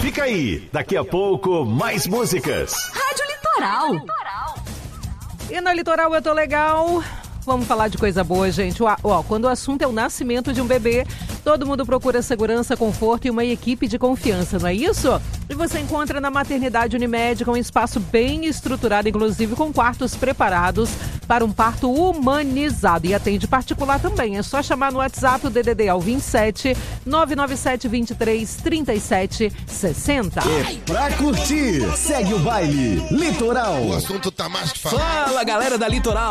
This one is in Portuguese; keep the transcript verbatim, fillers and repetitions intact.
Fica aí, daqui a pouco mais músicas. Rádio Litoral. E na Litoral eu tô legal. Vamos falar de coisa boa, gente. Ó, quando o assunto é o nascimento de um bebê, todo mundo procura segurança, conforto e uma equipe de confiança, não é isso? E você encontra na Maternidade Unimed um espaço bem estruturado, inclusive com quartos preparados para um parto humanizado. E atende particular também. É só chamar no WhatsApp o D D D ao vinte e sete, nove nove sete, vinte e três, trinta e sete, sessenta. E pra curtir, segue o baile. Litoral. O assunto tá mais que falado. Fala, galera da Litoral.